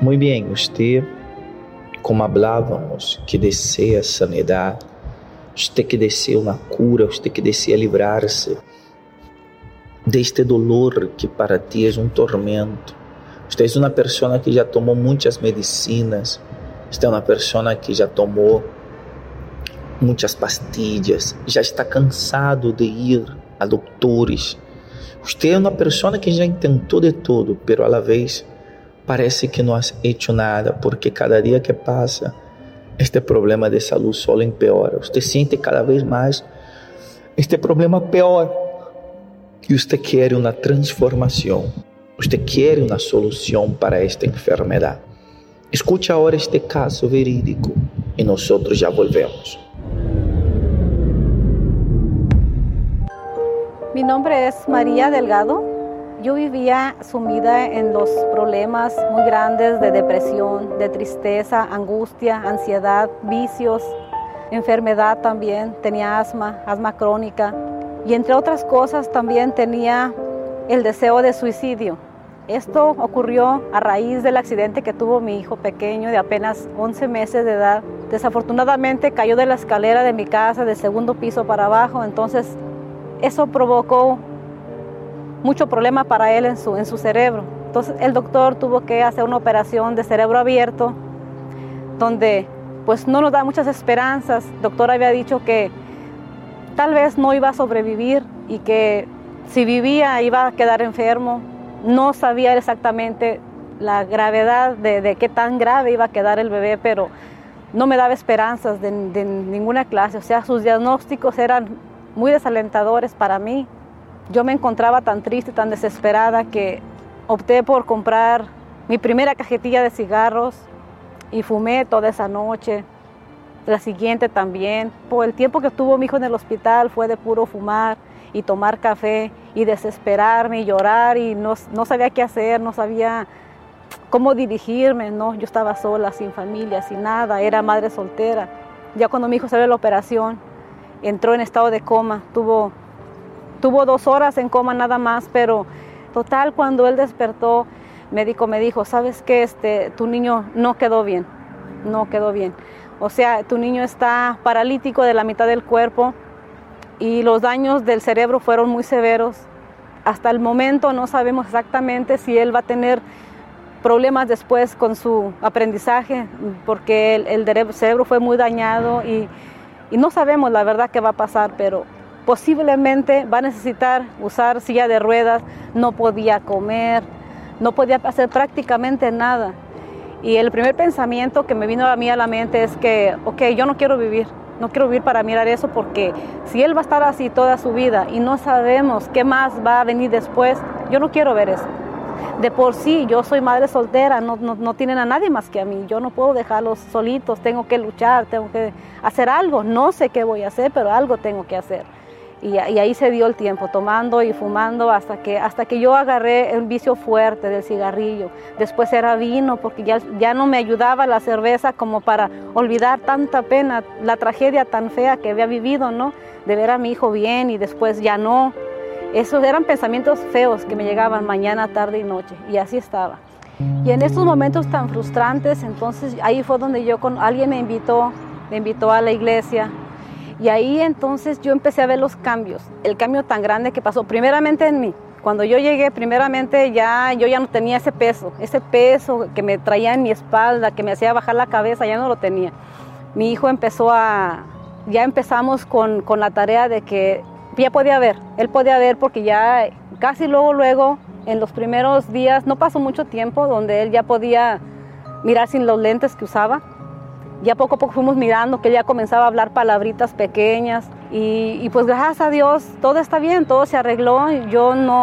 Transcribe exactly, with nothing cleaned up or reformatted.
Muy bien, usted, como hablábamos, que desea sanidad, usted que desea una cura, usted que desea librarse de este dolor que para ti es un tormento. Usted es una persona que ya tomó muchas medicinas, usted es una persona que ya tomó muchas pastillas, já está cansado de ir a doutores. Usted é uma pessoa que já tentou de tudo, pero a la vez parece que não has hecho nada, porque cada dia que passa, este problema de salud solo empeora. Usted siente cada vez mais este problema pior. E usted quer uma transformação. Usted quer uma solução para esta enfermedade. Escute agora este caso verídico e nós já volvemos. Mi nombre es María Delgado. Yo vivía sumida en los problemas muy grandes de depresión, de tristeza, angustia, ansiedad, vicios, enfermedad también. Tenía asma, asma crónica y entre otras cosas también tenía el deseo de suicidio. Esto ocurrió a raíz del accidente que tuvo mi hijo pequeño de apenas once meses de edad. Desafortunadamente cayó de la escalera de mi casa del segundo piso para abajo, entonces eso provocó mucho problema para él en su, en su cerebro. Entonces el doctor tuvo que hacer una operación de cerebro abierto, donde pues no nos da muchas esperanzas. El doctor había dicho que tal vez no iba a sobrevivir y que si vivía iba a quedar enfermo. No sabía exactamente la gravedad de, de qué tan grave iba a quedar el bebé, pero no me daba esperanzas de, de ninguna clase. O sea, sus diagnósticos eran muy desalentadores para mí. Yo me encontraba tan triste, tan desesperada que opté por comprar mi primera cajetilla de cigarros y fumé toda esa noche, la siguiente también. Por el tiempo que estuvo mi hijo en el hospital fue de puro fumar y tomar café y desesperarme y llorar y no, no sabía qué hacer, no sabía cómo dirigirme, ¿no? Yo estaba sola, sin familia, sin nada, era madre soltera. Ya cuando mi hijo salió de la operación, entró en estado de coma, tuvo, tuvo dos horas en coma nada más, pero total, cuando él despertó, el médico me dijo, ¿sabes qué? Este, tu niño no quedó bien, no quedó bien. O sea, tu niño está paralítico de la mitad del cuerpo y los daños del cerebro fueron muy severos. Hasta el momento no sabemos exactamente si él va a tener problemas después con su aprendizaje, porque el, el cerebro fue muy dañado y Y no sabemos la verdad qué va a pasar, pero posiblemente va a necesitar usar silla de ruedas, no podía comer, no podía hacer prácticamente nada. Y el primer pensamiento que me vino a mí a la mente es que, ok, yo no quiero vivir, no quiero vivir para mirar eso, porque si él va a estar así toda su vida y no sabemos qué más va a venir después, yo no quiero ver eso. De por sí, yo soy madre soltera, no, no, no tienen a nadie más que a mí. Yo no puedo dejarlos solitos, tengo que luchar, tengo que hacer algo. No sé qué voy a hacer, pero algo tengo que hacer. Y, y ahí se dio el tiempo, tomando y fumando hasta que, hasta que yo agarré un vicio fuerte del cigarrillo. Después era vino, porque ya, ya no me ayudaba la cerveza como para olvidar tanta pena, la tragedia tan fea que había vivido, ¿no? De ver a mi hijo bien y después ya no. Esos eran pensamientos feos que me llegaban mañana, tarde y noche, y así estaba. Y en estos momentos tan frustrantes, entonces ahí fue donde yo, con alguien me invitó, me invitó a la iglesia, y ahí entonces yo empecé a ver los cambios, el cambio tan grande que pasó, primeramente en mí. Cuando yo llegué, primeramente ya yo ya no tenía ese peso, ese peso que me traía en mi espalda, que me hacía bajar la cabeza, ya no lo tenía. Mi hijo empezó a, ya empezamos con, con la tarea de que ya podía ver, él podía ver porque ya casi luego, luego, en los primeros días, no pasó mucho tiempo, donde él ya podía mirar sin los lentes que usaba. Ya poco a poco fuimos mirando que él ya comenzaba a hablar palabritas pequeñas y, y pues gracias a Dios todo está bien, todo se arregló. Yo no